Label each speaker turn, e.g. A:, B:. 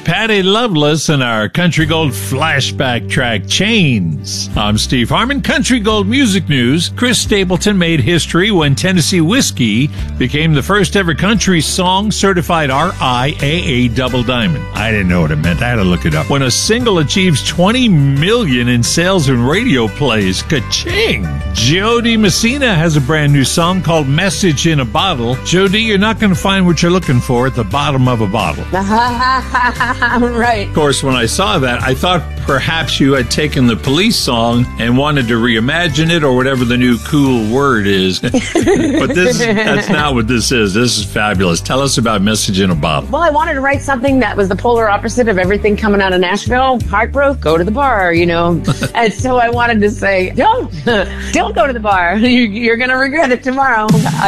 A: Patty Loveless and our Country Gold flashback track, Chains. I'm Steve Harmon. Country Gold Music News. Chris Stapleton made history when Tennessee Whiskey became the first ever country song certified RIAA Double Diamond. I didn't know what it meant. I had to look it up. When a single achieves 20 million in sales and radio plays, ka-ching! Jody Messina has a brand new song called Message in a Bottle. Jody, you're not going to find what you're looking for at the bottom of a bottle.
B: Right.
A: Of course, when I saw that, I thought perhaps you had taken the Police song and wanted to reimagine it or whatever the new cool word is. But that's not what this is. This is fabulous. Tell us about Message in a Bottle.
B: Well, I wanted to write something that was the polar opposite of everything coming out of Nashville. Heartbroken, go to the bar, And so I wanted to say, don't go to the bar. You're going to regret it tomorrow.